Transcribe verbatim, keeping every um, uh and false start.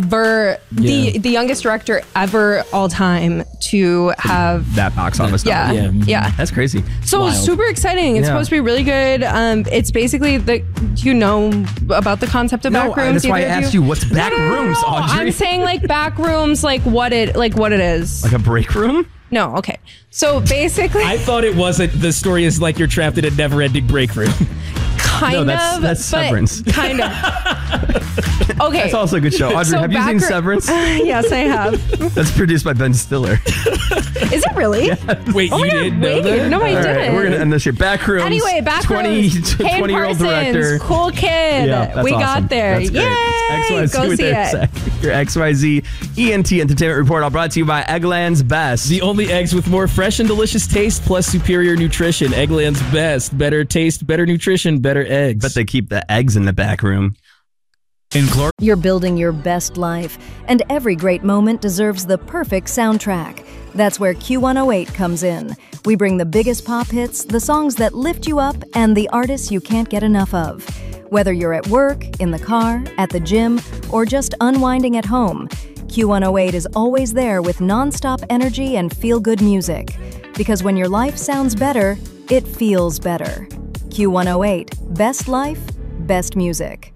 ever, Yeah. the the youngest director ever all time to have that box office yeah, number. yeah, yeah. That's crazy. So Wild. super exciting. It's Yeah. supposed to be really good. Um, it's basically the. Do you know about the concept of No, back I- rooms? that's why I either of asked you, what's back No, no, no, rooms, no. Audrey? I'm saying like back rooms, like what it, like what it is. Like a break room? No, okay. So basically, I thought it wasn't. The story is like you're trapped in a never-ending break room. kind No, that's- of. that's but Severance. Kind of. Okay. That's also a good show. Audrey, So have you seen back- Severance? Yes, I have. That's produced by Ben Stiller. Is it really? Wait, Oh you my God, didn't know wait, that? no, I All right, didn't. we're gonna end this here. Backrooms. Anyway, back twenty, rooms. Kane twenty year old Parsons, director. cool kid. Yeah, that's we awesome. got there. That's great. Yay! X Y Z Go with see their it. sec- Your X Y Z E N T Entertainment Report, all brought to you by Eggland's Best. The only eggs with more fresh and delicious taste plus superior nutrition. Eggland's Best. Better taste, better nutrition, better eggs. Bet they keep the eggs in the back room. in Clark. You're building your best life, and every great moment deserves the perfect soundtrack. That's where Q one oh eight comes in. We bring the biggest pop hits, the songs that lift you up, and the artists you can't get enough of. Whether you're at work, in the car, at the gym, or just unwinding at home, Q one oh eight is always there with nonstop energy and feel-good music. Because when your life sounds better, it feels better. Q one oh eight, best life, best music.